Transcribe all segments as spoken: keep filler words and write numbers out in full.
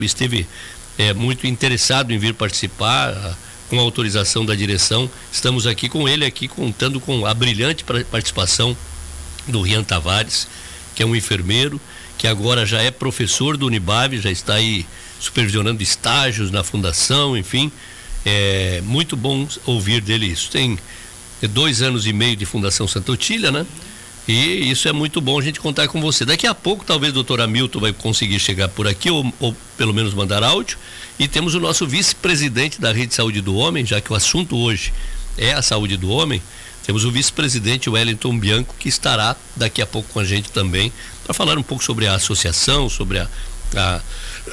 esteve é, muito interessado em vir participar, a, com a autorização da direção. Estamos aqui com ele, aqui contando com a brilhante participação do Rian Tavares, que é um enfermeiro, que agora já é professor do Unibave, já está aí supervisionando estágios na fundação, enfim. É muito bom ouvir dele isso. Tem dois anos e meio de Fundação Santa Otília, né? E isso é muito bom a gente contar com você. Daqui a pouco talvez o doutor Hamilton vai conseguir chegar por aqui, ou, ou pelo menos mandar áudio. E temos o nosso vice-presidente da Rede Saúde do Homem, já que o assunto hoje é a saúde do homem. Temos o vice-presidente Wellington Bianco, que estará daqui a pouco com a gente também, para falar um pouco sobre a associação, sobre a, a,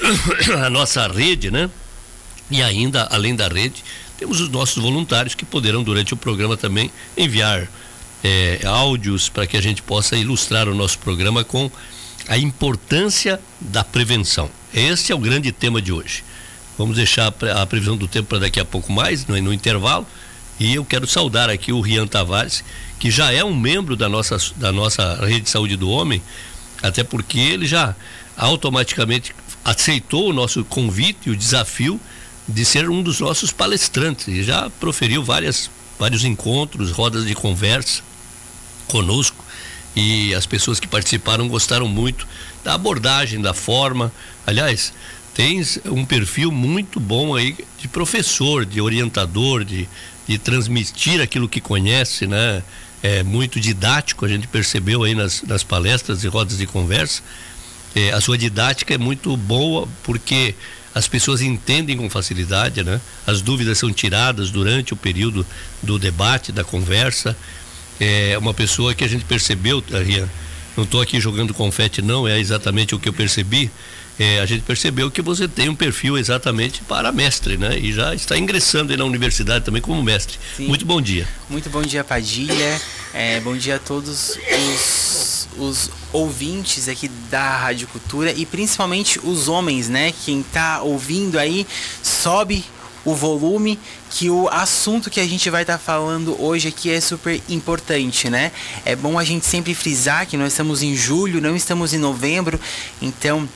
a nossa rede, né? E ainda, além da rede, temos os nossos voluntários que poderão durante o programa também enviar É, áudios para que a gente possa ilustrar o nosso programa com a importância da prevenção. Esse é o grande tema de hoje. Vamos deixar a previsão do tempo para daqui a pouco mais, no, no intervalo, e eu quero saudar aqui o Rian Tavares, que já é um membro da nossa, da nossa Rede de Saúde do Homem, até porque ele já automaticamente aceitou o nosso convite e o desafio de ser um dos nossos palestrantes, e já proferiu várias, vários encontros, rodas de conversa conosco, e as pessoas que participaram gostaram muito da abordagem, da forma. Aliás, tens um perfil muito bom aí de professor, de orientador, de, de transmitir aquilo que conhece, né? É muito didático, a gente percebeu aí nas, nas palestras e rodas de conversa. É, a sua didática é muito boa, porque as pessoas entendem com facilidade, né? As dúvidas são tiradas durante o período do debate, da conversa. É uma pessoa que a gente percebeu, Rian, não estou aqui jogando confete não, é exatamente o que eu percebi. É, a gente percebeu que você tem um perfil exatamente para mestre, né? E já está ingressando aí na universidade também como mestre. Sim. Muito bom dia. Muito bom dia, Padilha. É, bom dia a todos os, os ouvintes aqui da Rádio Cultura, e principalmente os homens, né? Quem está ouvindo aí, sobe o volume, que o assunto que a gente vai estar tá falando hoje aqui é super importante, né? É bom a gente sempre frisar que nós estamos em julho, não estamos em novembro, então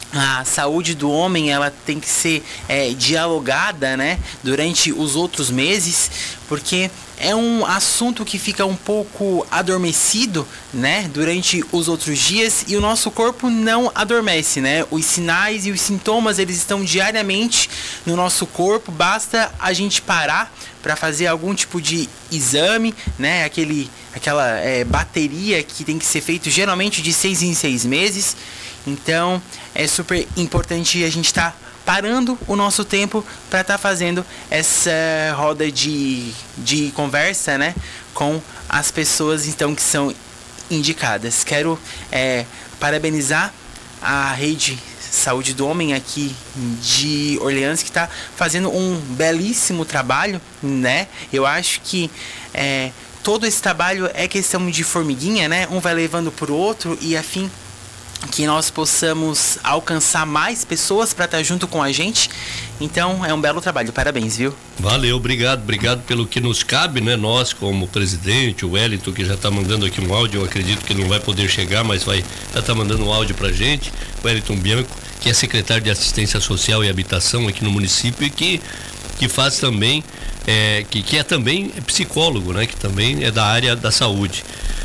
a saúde do homem, ela tem que ser é, dialogada, né, durante os outros meses, porque é um assunto que fica um pouco adormecido, né, durante os outros dias, e o nosso corpo não adormece, né? Os sinais e os sintomas, eles estão diariamente no nosso corpo, basta a gente parar para fazer algum tipo de exame, né, aquele, aquela é, bateria que tem que ser feito geralmente de seis em seis meses. Então é super importante a gente estar tá parando o nosso tempo para estar tá fazendo essa roda de, de conversa, né, com as pessoas então que são indicadas. Quero é, parabenizar a Rede Saúde do Homem aqui de Orleans, que está fazendo um belíssimo trabalho, né? Eu acho que é, todo esse trabalho é questão de formiguinha, né? Um vai levando para o outro, e afim que nós possamos alcançar mais pessoas para estar junto com a gente. Então é um belo trabalho, parabéns, viu? Valeu, obrigado, obrigado pelo que nos cabe, né? Nós como presidente, o Wellington, que já está mandando aqui um áudio, eu acredito que ele não vai poder chegar, mas vai já tá mandando um áudio pra gente. O Wellington Bianco, que é secretário de Assistência Social e Habitação aqui no município, e que, que faz também, é, que, que é também psicólogo, né? Que também é da área da saúde.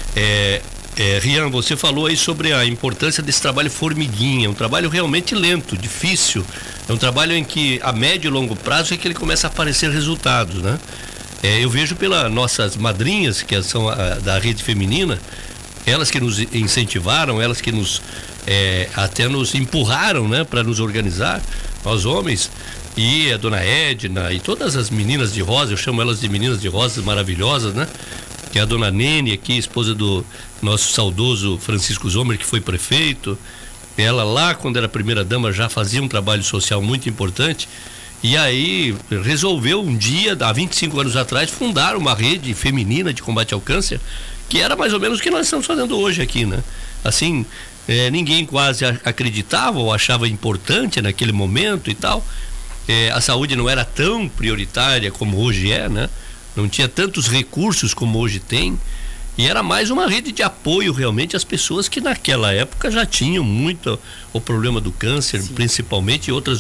É, É, Rian, você falou aí sobre a importância desse trabalho formiguinha, um trabalho realmente lento, difícil, é um trabalho em que a médio e longo prazo é que ele começa a aparecer resultados, né? É, eu vejo pelas nossas madrinhas, que são a, da rede feminina, elas que nos incentivaram, elas que nos é, até nos empurraram, né, para nos organizar, nós homens, e a dona Edna e todas as meninas de rosa, eu chamo elas de meninas de rosas maravilhosas, né? Que é a dona Nene aqui, esposa do nosso saudoso Francisco Zomer, que foi prefeito. Ela lá, quando era primeira dama, já fazia um trabalho social muito importante, e aí resolveu um dia, há vinte e cinco anos atrás, fundar uma rede feminina de combate ao câncer, que era mais ou menos o que nós estamos fazendo hoje aqui, né? Assim, é, ninguém quase acreditava ou achava importante naquele momento e tal. É, a saúde não era tão prioritária como hoje é, né? Não tinha tantos recursos como hoje tem, e era mais uma rede de apoio realmente às pessoas que naquela época já tinham muito o problema do câncer, sim, principalmente, e outras